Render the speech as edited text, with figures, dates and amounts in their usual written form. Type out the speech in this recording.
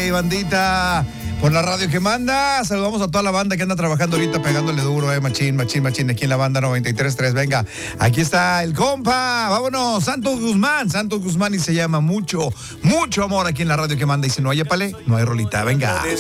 Épale, bandita. Por la radio que manda, saludamos a toda la banda que anda trabajando ahorita pegándole duro, machín, aquí en la banda 93.3. Venga, aquí está el compa, vámonos, Santos Guzmán y se llama mucho amor aquí en la radio que manda. Y si no hay épale, no hay rolita, venga.